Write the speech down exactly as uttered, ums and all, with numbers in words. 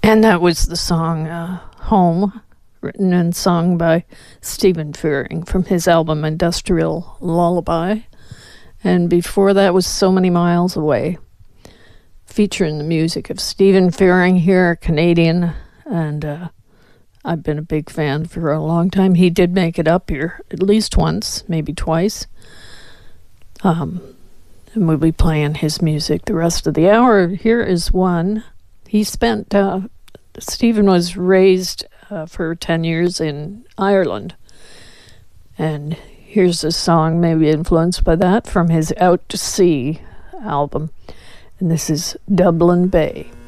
And that was the song uh, Home, written and sung by Stephen Fearing from his album Industrial Lullaby. And before that was So Many Miles Away, featuring the music of Stephen Fearing here, Canadian, and uh, I've been a big fan for a long time. He did make it up here at least once, maybe twice. Um, and we'll be playing his music the rest of the hour. Here is one. He spent, uh, Stephen was raised uh, for ten years in Ireland. And here's a song maybe influenced by that from his Out to Sea album. And this is Dublin Bay.